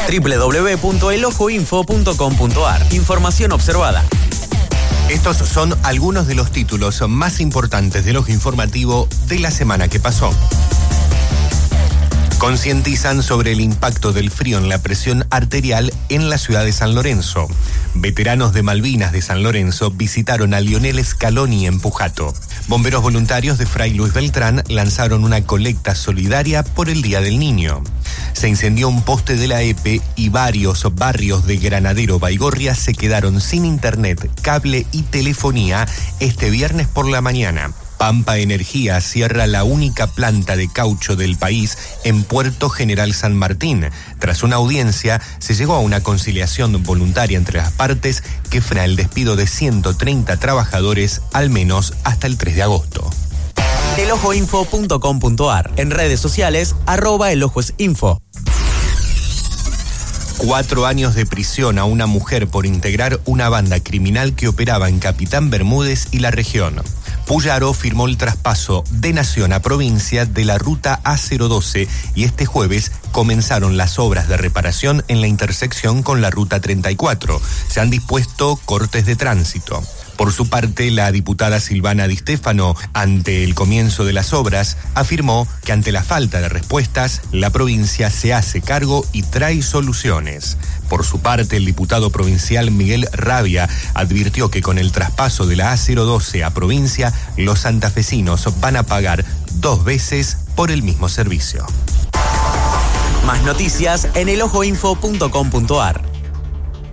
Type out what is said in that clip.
www.elojoinfo.com.ar. Información observada. Estos son algunos de los títulos más importantes del Ojo Informativo de la semana que pasó. Concientizan sobre el impacto del frío en la presión arterial en la ciudad de San Lorenzo. Veteranos de Malvinas de San Lorenzo visitaron a Lionel Scaloni en Pujato. Bomberos voluntarios de Fray Luis Beltrán lanzaron una colecta solidaria por el Día del Niño. Se incendió un poste de la EPE y varios barrios de Granadero Baigorria se quedaron sin internet, cable y telefonía este viernes por la mañana. Pampa Energía cierra la única planta de caucho del país en Puerto General San Martín. Tras una audiencia, se llegó a una conciliación voluntaria entre las partes que frena el despido de 130 trabajadores, al menos hasta el 3 de agosto. Elojoinfo.com.ar. En redes sociales, @elojoinfo. 4 años de prisión a una mujer por integrar una banda criminal que operaba en Capitán Bermúdez y la región. Puyaro firmó el traspaso de nación a provincia de la ruta A012 y este jueves comenzaron las obras de reparación en la intersección con la ruta 34. Se han dispuesto cortes de tránsito. Por su parte, la diputada Silvana Di Stefano, ante el comienzo de las obras, afirmó que ante la falta de respuestas, la provincia se hace cargo y trae soluciones. Por su parte, el diputado provincial Miguel Rabia advirtió que con el traspaso de la A012 a provincia, los santafesinos van a pagar 2 veces por el mismo servicio. Más noticias en elojoinfo.com.ar.